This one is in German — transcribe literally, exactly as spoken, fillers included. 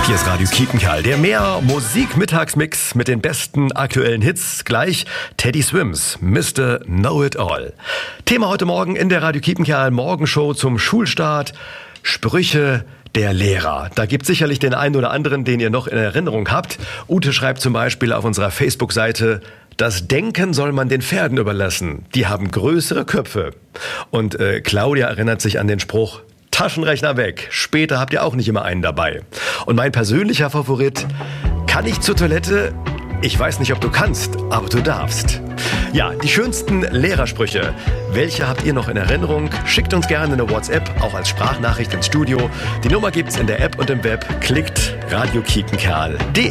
Hier ist Radio Kiepenkerl, der mehr Musik-Mittagsmix mit den besten aktuellen Hits. Gleich Teddy Swims, Mister Know-It-All. Thema heute Morgen in der Radio Kiepenkerl Morgenshow zum Schulstart: Sprüche der Lehrer. Da gibt sicherlich den einen oder anderen, den ihr noch in Erinnerung habt. Ute schreibt zum Beispiel auf unserer Facebook-Seite: Das Denken soll man den Pferden überlassen. Die haben größere Köpfe. Und äh, Claudia erinnert sich an den Spruch: Taschenrechner weg. Später habt ihr auch nicht immer einen dabei. Und mein persönlicher Favorit: Kann ich zur Toilette? Ich weiß nicht, ob du kannst, aber du darfst. Ja, die schönsten Lehrersprüche. Welche habt ihr noch in Erinnerung? Schickt uns gerne eine WhatsApp, auch als Sprachnachricht ins Studio. Die Nummer gibt's in der App und im Web. Klickt radio kiepenkerl punkt de.